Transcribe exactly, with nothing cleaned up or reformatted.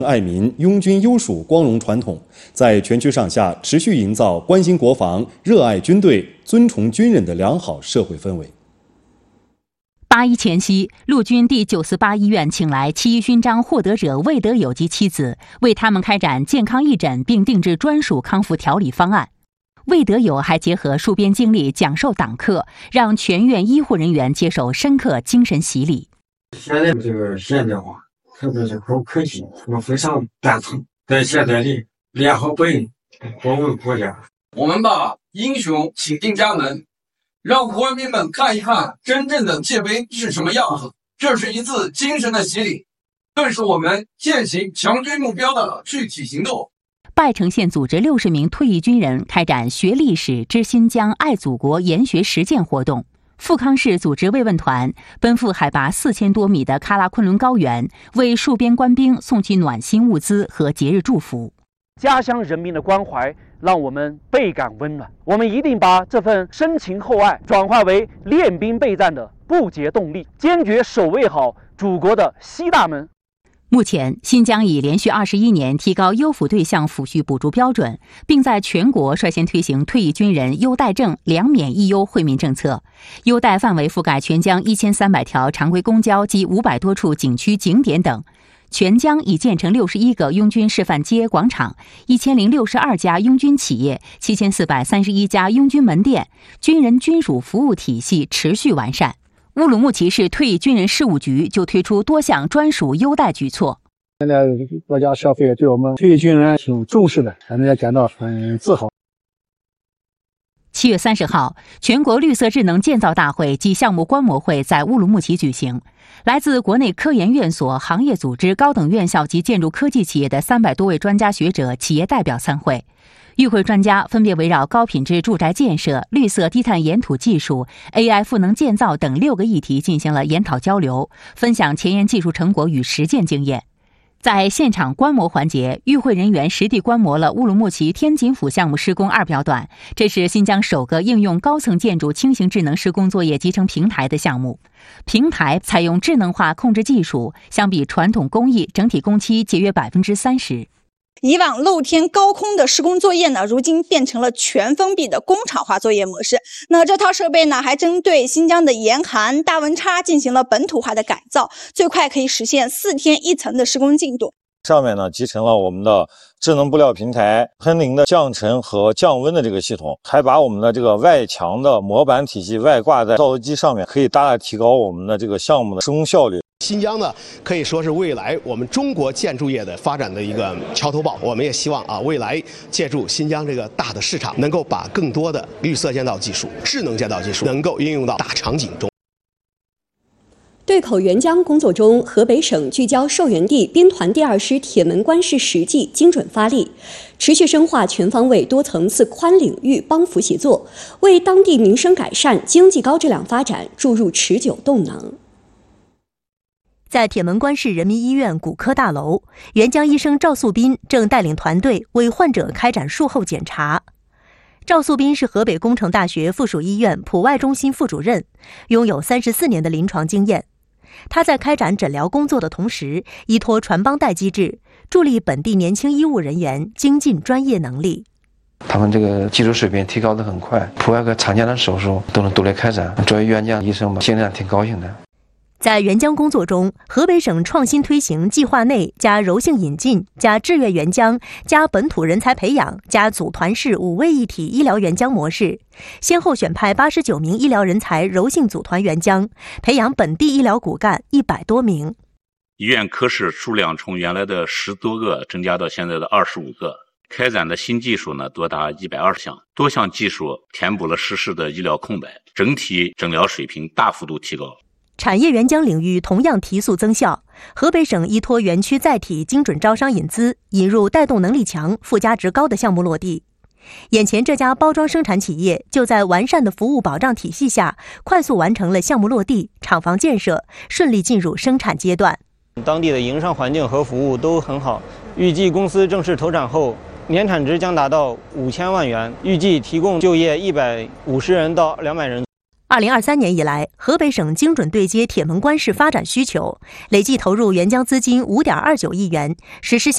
爱民、拥军优属光荣传统，在全区上下持续营造关心国防、热爱军队、尊崇军人的良好社会氛围。 八一前夕，陆军第九四八医院请来七一勋章获得者魏德友及妻子，为他们开展健康义诊，并定制专属康复调理方案。魏德友还结合戍边经历讲授党课，让全院医护人员接受深刻精神洗礼。 现在这个现代化，特别是高科技，我非常赞同，在现在里练好本，保卫国家。 我们把英雄请进家门，让国民们看一看真正的界碑是什么样子。这是一次精神的洗礼，更是我们践行强军目标的具体行动。 拜城县组织六十名退役军人开展学历史、知新疆、爱祖国研学实践活动。富康市组织慰问团奔赴海拔四千多米的喀拉昆仑高原，为戍边官兵送去暖心物资和节日祝福。 家乡人民的关怀让我们倍感温暖，我们一定把这份深情厚爱转化为练兵备战的不竭动力，坚决守卫好祖国的西大门。 目前，新疆已连续二十一年提高优抚对象抚恤补助标准，并在全国率先推行退役军人优待证两免一优惠民政策。优待范围覆盖全疆一千三百条常规公交及五百多处景区景点等。全疆已建成六十一个拥军示范街广场，一千零六十二家拥军企业，七千四百三十一家拥军门店，军人军属服务体系持续完善。乌鲁木齐市退役军人事务局就推出多项专属优待举措。 现在国家消费对我们退役军人挺重视的，让大家感到很自豪。 七月三十号，全国绿色智能建造大会及项目观摩会在乌鲁木齐举行。来自国内科研院所、行业组织、高等院校及建筑科技企业的三百多位专家学者、企业代表参会。与会专家分别围绕高品质住宅建设、绿色低碳岩土技术、A I 赋能建造等六个议题进行了研讨交流，分享前沿技术成果与实践经验。在现场观摩环节，与会人员实地观摩了乌鲁木齐天锦府项目施工二表段，这是新疆首个应用高层建筑轻型智能施工作业集成平台的项目。平台采用智能化控制技术，相比传统工艺，整体工期节约百分之三十。 以往露天高空的施工作业呢，如今变成了全封闭的工厂化作业模式。那这套设备呢，还针对新疆的严寒、大温差进行了本土化的改造，最快可以实现四天一层的施工进度。 上面呢集成了我们的智能布料平台、喷淋的降尘和降温的这个系统，还把我们的这个外墙的模板体系外挂在造油机上面，可以大大提高我们的这个项目的施工效率。 新疆呢，可以说是未来我们中国建筑业的发展的一个桥头堡。我们也希望啊，未来借助新疆这个大的市场，能够把更多的绿色建造技术、智能建造技术能够应用到大场景中。 对口援疆工作中，河北省聚焦受援地兵团第二师铁门关市实际，精准发力，持续深化全方位多层次宽领域帮扶协作，为当地民生改善、经济高质量发展注入持久动能。 在铁门关市人民医院骨科大楼，援疆医生赵素斌正带领团队为患者开展术后检查。赵素斌是河北工程大学附属医院普外中心副主任，拥有三十四年的临床经验。他在开展诊疗工作的同时，依托传帮带机制，助力本地年轻医务人员精进专业能力。 他们这个技术水平提高得很快，普外科常见的手术都能独立开展。作为援疆医生嘛，心里上挺高兴的。 在援疆工作中，河北省创新推行计划内加柔性引进加志愿援疆加本土人才培养加组团式五位一体医疗援疆模式，先后选派八十九名医疗人才柔性组团援疆，培养本地医疗骨干一百多名。 医院科室数量从原来的十多个增加到现在的二十五个，开展的新技术呢多达一百二十项，多项技术填补了实施的医疗空白，整体诊疗水平大幅度提高。 产业援疆领域同样提速增效，河北省依托园区载体精准招商引资，引入带动能力强、附加值高的项目落地。眼前这家包装生产企业就在完善的服务保障体系下，快速完成了项目落地、厂房建设，顺利进入生产阶段。 当地的营商环境和服务都很好，预计公司正式投产后，年产值将达到五千万元，预计提供就业一百五十人到两百人。 二零二三年以来，河北省精准对接铁门关市发展需求，累计投入援疆资金五点二九亿元，实施